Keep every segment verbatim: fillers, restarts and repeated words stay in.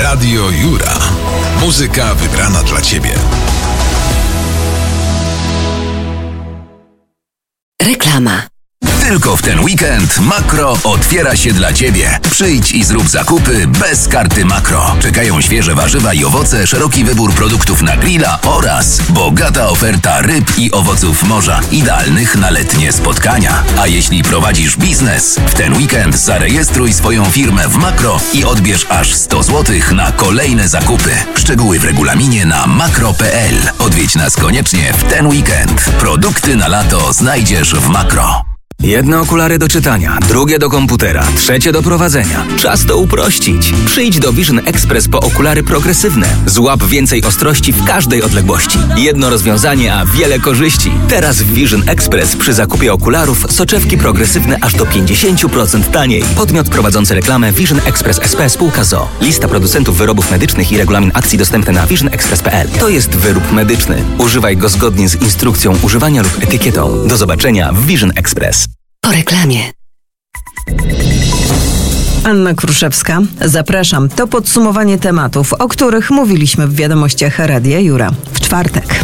Radio Jura. Muzyka wybrana dla Ciebie. Reklama. Tylko w ten weekend Makro otwiera się dla Ciebie. Przyjdź i zrób zakupy bez karty Makro. Czekają świeże warzywa i owoce, szeroki wybór produktów na grilla oraz bogata oferta ryb i owoców morza, idealnych na letnie spotkania. A jeśli prowadzisz biznes, w ten weekend zarejestruj swoją firmę w Makro i odbierz aż sto złotych na kolejne zakupy. Szczegóły w regulaminie na makro kropka p l. Odwiedź nas koniecznie w ten weekend. Produkty na lato znajdziesz w Makro. Jedne okulary do czytania, drugie do komputera, trzecie do prowadzenia. Czas to uprościć. Przyjdź do Vision Express po okulary progresywne. Złap więcej ostrości w każdej odległości. Jedno rozwiązanie, a wiele korzyści. Teraz w Vision Express przy zakupie okularów soczewki progresywne aż do pięćdziesiąt procent taniej. Podmiot prowadzący reklamę Vision Express S P Spółka z o o. Lista producentów wyrobów medycznych i regulamin akcji dostępny na vision express kropka p l. To jest wyrób medyczny. Używaj go zgodnie z instrukcją używania lub etykietą. Do zobaczenia w Vision Express. Po reklamie. Anna Kruszewska. Zapraszam. To podsumowanie tematów, o których mówiliśmy w wiadomościach Radia Jura w czwartek.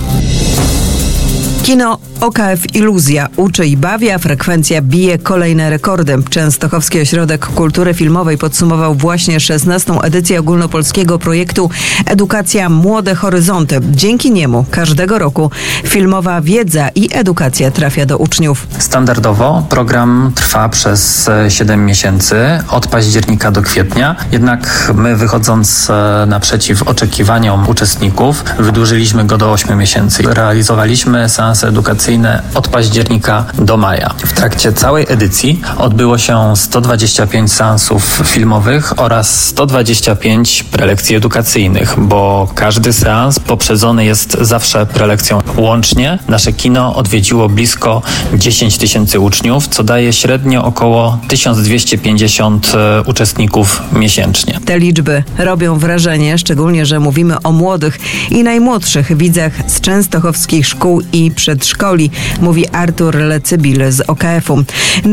Kino O K F Iluzja uczy i bawi, a frekwencja bije kolejne rekordy. Częstochowski Ośrodek Kultury Filmowej podsumował właśnie szesnastą edycję ogólnopolskiego projektu Edukacja Młode Horyzonty. Dzięki niemu każdego roku filmowa wiedza i edukacja trafia do uczniów. Standardowo program trwa przez siedem miesięcy, od października do kwietnia. Jednak my, wychodząc naprzeciw oczekiwaniom uczestników, wydłużyliśmy go do ośmiu miesięcy. Realizowaliśmy seanse edukacyjne od października do maja. W trakcie całej edycji odbyło się sto dwadzieścia pięć seansów filmowych oraz sto dwadzieścia pięć prelekcji edukacyjnych, bo każdy seans poprzedzony jest zawsze prelekcją. Łącznie nasze kino odwiedziło blisko dziesięć tysięcy uczniów, co daje średnio około tysiąc dwieście pięćdziesiąt uczestników miesięcznie. Te liczby robią wrażenie, szczególnie, że mówimy o młodych i najmłodszych widzach z częstochowskich szkół i przedszkoli, mówi Artur Lecybil z O K F-u.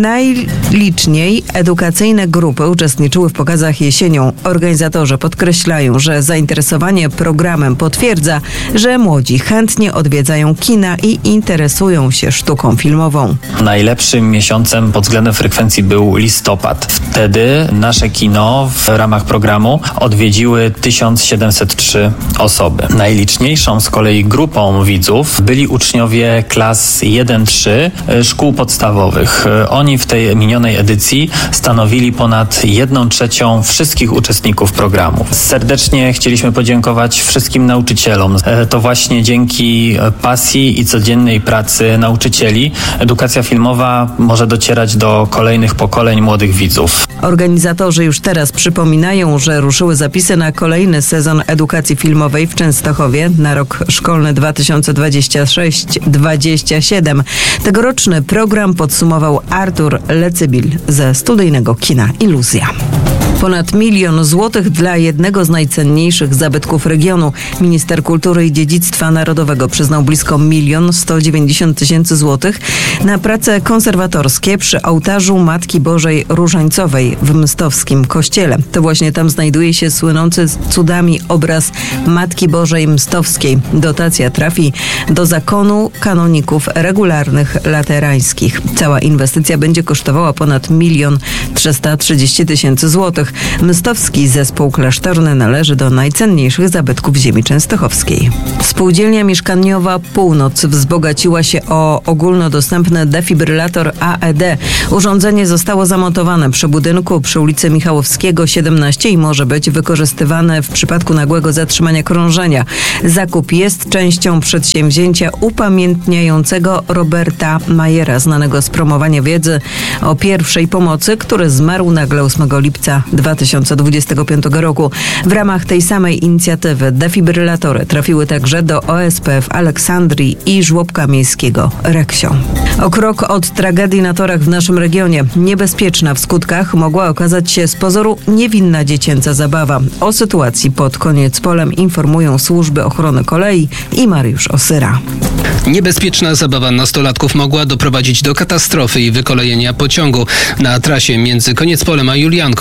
Najliczniej edukacyjne grupy uczestniczyły w pokazach jesienią. Organizatorzy podkreślają, że zainteresowanie programem potwierdza, że młodzi chętnie odwiedzają kina i interesują się sztuką filmową. Najlepszym miesiącem pod względem frekwencji był listopad. Wtedy nasze kino w ramach programu odwiedziły tysiąc siedemset trzy osoby. Najliczniejszą z kolei grupą widzów byli uczniowie klas jeden trzy szkół podstawowych. Oni w tej minionej edycji stanowili ponad jedną trzecią wszystkich uczestników programu. Serdecznie chcieliśmy podziękować wszystkim nauczycielom. To właśnie dzięki pasji i codziennej pracy nauczycieli edukacja filmowa może docierać do kolejnych pokoleń młodych widzów. Organizatorzy już teraz przypominają, że ruszyły zapisy na kolejny sezon edukacji filmowej w Częstochowie na rok szkolny dwa tysiące dwudziesty szósty dwudziesty siódmy. Tegoroczny program podsumował Artur Lecybil ze studyjnego kina Iluzja. Ponad milion złotych dla jednego z najcenniejszych zabytków regionu. Minister Kultury i Dziedzictwa Narodowego przyznał blisko milion sto dziewięćdziesiąt tysięcy złotych na prace konserwatorskie przy ołtarzu Matki Bożej Różańcowej w Mstowskim Kościele. To właśnie tam znajduje się słynący cudami obraz Matki Bożej Mstowskiej. Dotacja trafi do zakonu kanoników regularnych laterańskich. Cała inwestycja będzie kosztowała ponad milion trzysta trzydzieści tysięcy złotych. Mstowski zespół klasztorny należy do najcenniejszych zabytków ziemi częstochowskiej. Spółdzielnia Mieszkaniowa Północ wzbogaciła się o ogólnodostępny defibrylator A E D. Urządzenie zostało zamontowane przy budynku przy ulicy Michałowskiego siedemnaście i może być wykorzystywane w przypadku nagłego zatrzymania krążenia. Zakup jest częścią przedsięwzięcia upamiętniającego Roberta Majera, znanego z promowania wiedzy o pierwszej pomocy, który zmarł nagle ósmego lipca dwa tysiące dwudziestego piątego roku. W ramach tej samej inicjatywy defibrylatory trafiły także do O S P w Aleksandrii i żłobka miejskiego Reksio. O krok od tragedii na torach w naszym regionie. Niebezpieczna w skutkach mogła okazać się z pozoru niewinna dziecięca zabawa. O sytuacji pod Koniecpolem informują służby ochrony kolei i Mariusz Osyra. Niebezpieczna zabawa nastolatków mogła doprowadzić do katastrofy i wykolejenia pociągu. Na trasie między Koniecpolem a Julianką pociąg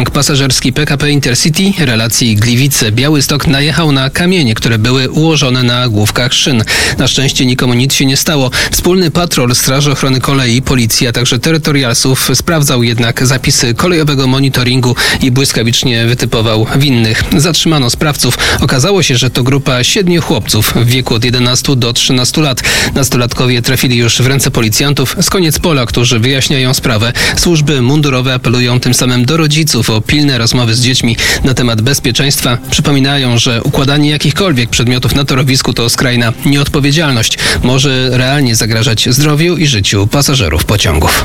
Pociąg pasażerski P K P Intercity relacji Gliwice-Białystok najechał na kamienie, które były ułożone na główkach szyn. Na szczęście nikomu nic się nie stało. Wspólny patrol Straży Ochrony Kolei, Policji, a także terytorialsów sprawdzał jednak zapisy kolejowego monitoringu i błyskawicznie wytypował winnych. Zatrzymano sprawców. Okazało się, że to grupa siedmiu chłopców w wieku od jedenastu do trzynastu lat. Nastolatkowie trafili już w ręce policjantów z koniec pola, którzy wyjaśniają sprawę. Służby mundurowe apelują tym samym do rodziców o pilne rozmowy z dziećmi na temat bezpieczeństwa. Przypominają, że układanie jakichkolwiek przedmiotów na torowisku to skrajna nieodpowiedzialność. Może realnie zagrażać zdrowiu i życiu pasażerów pociągów.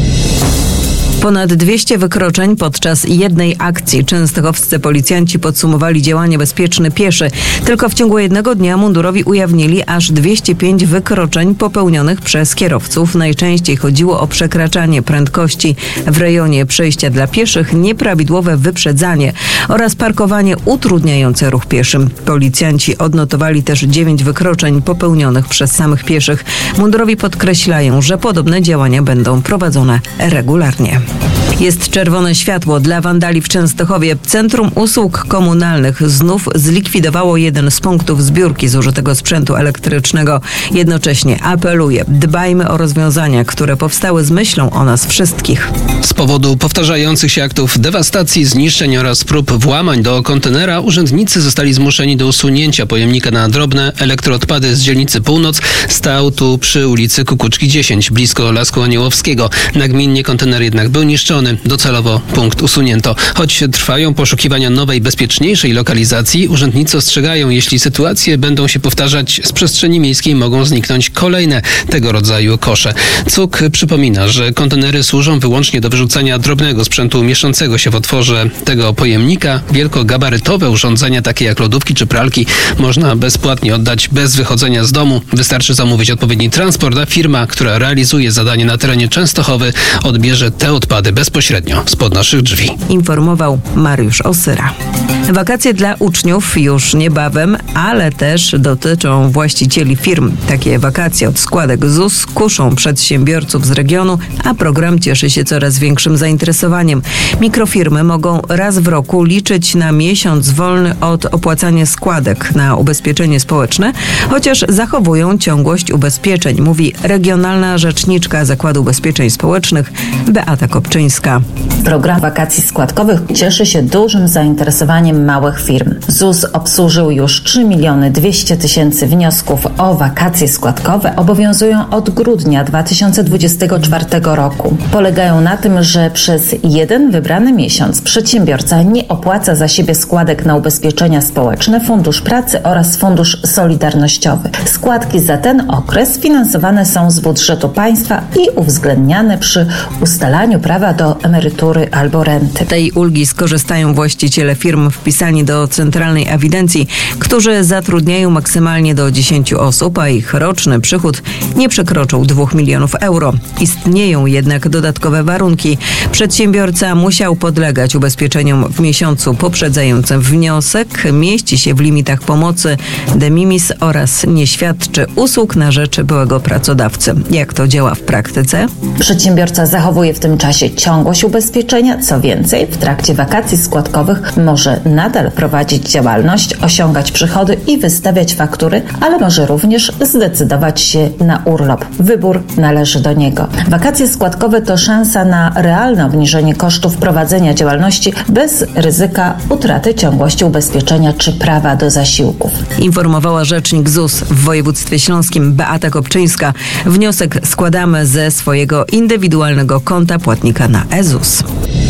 Ponad dwieście wykroczeń podczas jednej akcji. Częstochowscy policjanci podsumowali działanie Bezpieczny Pieszy. Tylko w ciągu jednego dnia mundurowi ujawnili aż dwieście pięć wykroczeń popełnionych przez kierowców. Najczęściej chodziło o przekraczanie prędkości w rejonie przejścia dla pieszych, nieprawidłowe wyprzedzanie oraz parkowanie utrudniające ruch pieszym. Policjanci odnotowali też dziewięć wykroczeń popełnionych przez samych pieszych. Mundurowi podkreślają, że podobne działania będą prowadzone regularnie. Jest czerwone światło dla wandali w Częstochowie. Centrum Usług Komunalnych znów zlikwidowało jeden z punktów zbiórki zużytego sprzętu elektrycznego. Jednocześnie apeluje: dbajmy o rozwiązania, które powstały z myślą o nas wszystkich. Z powodu powtarzających się aktów dewastacji, zniszczeń oraz prób włamań do kontenera urzędnicy zostali zmuszeni do usunięcia pojemnika na drobne elektroodpady z dzielnicy Północ. Stał tu przy ulicy Kukuczki dziesięć, blisko Lasku Aniołowskiego. Nagminnie kontener jednak był niszczony. Docelowo punkt usunięto. Choć trwają poszukiwania nowej, bezpieczniejszej lokalizacji, urzędnicy ostrzegają, jeśli sytuacje będą się powtarzać, z przestrzeni miejskiej mogą zniknąć kolejne tego rodzaju kosze. C U K przypomina, że kontenery służą wyłącznie do wyrzucania drobnego sprzętu mieszczącego się w otworze tego pojemnika. Wielkogabarytowe urządzenia, takie jak lodówki czy pralki, można bezpłatnie oddać bez wychodzenia z domu. Wystarczy zamówić odpowiedni transport, a firma, która realizuje zadanie na terenie Częstochowy, odbierze te odpady bezpośrednio spod naszych drzwi. Informował Mariusz Osyra. Wakacje dla uczniów już niebawem, ale też dotyczą właścicieli firm. Takie wakacje od składek Z U S kuszą przedsiębiorców z regionu, a program cieszy się coraz większym zainteresowaniem. Mikrofirmy mogą raz w roku liczyć na miesiąc wolny od opłacania składek na ubezpieczenie społeczne, chociaż zachowują ciągłość ubezpieczeń, mówi regionalna rzeczniczka Zakładu Ubezpieczeń Społecznych Beata Kopczyńska. Program wakacji składkowych cieszy się dużym zainteresowaniem małych firm. Z U S obsłużył już trzy miliony dwieście tysięcy wniosków o wakacje składkowe. Obowiązują od grudnia dwa tysiące dwudziestego czwartego roku. Polegają na tym, że przez jeden wybrany miesiąc przedsiębiorca nie opłaca za siebie składek na ubezpieczenia społeczne, Fundusz Pracy oraz Fundusz Solidarnościowy. Składki za ten okres finansowane są z budżetu państwa i uwzględniane przy ustalaniu prawa do emerytury albo renty. Tej ulgi skorzystają właściciele firm wpisani do centralnej ewidencji, którzy zatrudniają maksymalnie do dziesięciu osób, a ich roczny przychód nie przekroczył dwóch milionów euro. Istnieją jednak dodatkowe warunki. Przedsiębiorca musiał podlegać ubezpieczeniom w miesiącu poprzedzającym wniosek, mieści się w limitach pomocy de minimis oraz nie świadczy usług na rzecz byłego pracodawcy. Jak to działa w praktyce? Przedsiębiorca zachowuje w tym czasie ciągłość ubezpieczenia. Co więcej, w trakcie wakacji składkowych może nadal prowadzić działalność, osiągać przychody i wystawiać faktury, ale może również zdecydować się na urlop. Wybór należy do niego. Wakacje składkowe to szansa na realne obniżenie kosztów prowadzenia działalności bez ryzyka utraty ciągłości ubezpieczenia czy prawa do zasiłków. Informowała rzecznik Z U S w województwie śląskim Beata Kopczyńska. Wniosek składamy ze swojego indywidualnego konta płatnika na E Z U S.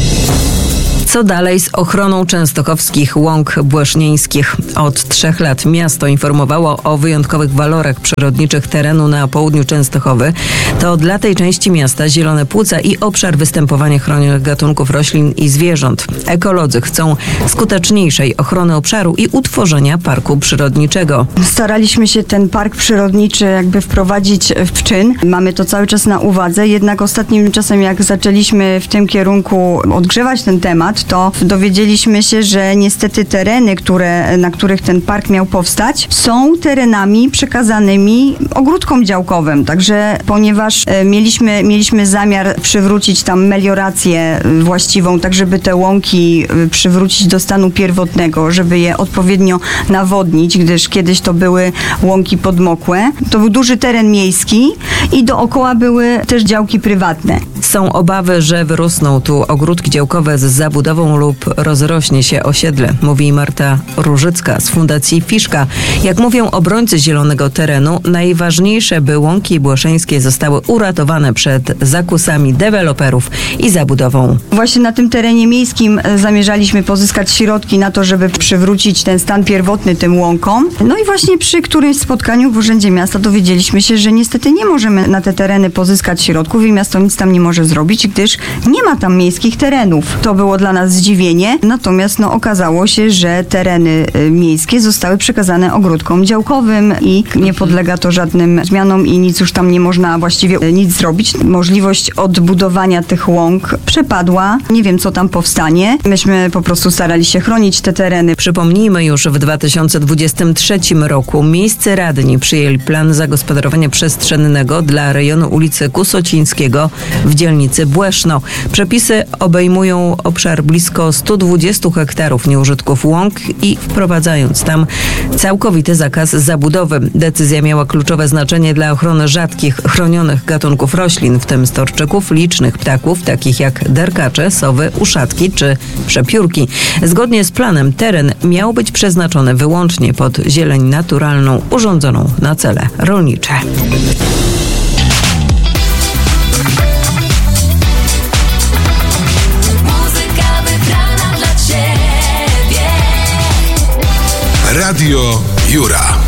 Co dalej z ochroną częstochowskich łąk błeżnieńskich? Od trzech lat miasto informowało o wyjątkowych walorach przyrodniczych terenu na południu Częstochowy. To dla tej części miasta zielone płuca i obszar występowania chronionych gatunków roślin i zwierząt. Ekolodzy chcą skuteczniejszej ochrony obszaru i utworzenia parku przyrodniczego. Staraliśmy się ten park przyrodniczy jakby wprowadzić w czyn. Mamy to cały czas na uwadze, jednak ostatnim czasem jak zaczęliśmy w tym kierunku odgrzewać ten temat, Ponadto dowiedzieliśmy się, że niestety tereny, które, na których ten park miał powstać, są terenami przekazanymi ogródkom działkowym. Także ponieważ e, mieliśmy, mieliśmy zamiar przywrócić tam meliorację właściwą, tak żeby te łąki e, przywrócić do stanu pierwotnego, żeby je odpowiednio nawodnić, gdyż kiedyś to były łąki podmokłe. To był duży teren miejski i dookoła były też działki prywatne. Są obawy, że wyrosną tu ogródki działkowe z zabudową lub rozrośnie się osiedle, mówi Marta Różycka z Fundacji Fiszka. Jak mówią obrońcy zielonego terenu, najważniejsze, by łąki błaszeńskie zostały uratowane przed zakusami deweloperów i zabudową. Właśnie na tym terenie miejskim zamierzaliśmy pozyskać środki na to, żeby przywrócić ten stan pierwotny tym łąkom. No i właśnie przy którymś spotkaniu w Urzędzie Miasta dowiedzieliśmy się, że niestety nie możemy na te tereny pozyskać środków i miasto nic tam nie może zrobić, gdyż nie ma tam miejskich terenów. To było dla nas zdziwienie, natomiast no, okazało się, że tereny y, miejskie zostały przekazane ogródkom działkowym i nie podlega to żadnym zmianom i nic już tam nie można właściwie y, nic zrobić. Możliwość odbudowania tych łąk przepadła. Nie wiem, co tam powstanie. Myśmy po prostu starali się chronić te tereny. Przypomnijmy, już w dwa tysiące dwudziestym trzecim roku miejscy radni przyjęli plan zagospodarowania przestrzennego dla rejonu ulicy Kusocińskiego w dzielnicy Błeszno. Przepisy obejmują obszar blisko sto dwadzieścia hektarów nieużytków łąk i wprowadzając tam całkowity zakaz zabudowy. Decyzja miała kluczowe znaczenie dla ochrony rzadkich, chronionych gatunków roślin, w tym storczyków, licznych ptaków, takich jak derkacze, sowy, uszatki czy przepiórki. Zgodnie z planem teren miał być przeznaczony wyłącznie pod zieleń naturalną, urządzoną na cele rolnicze. Radio Jura.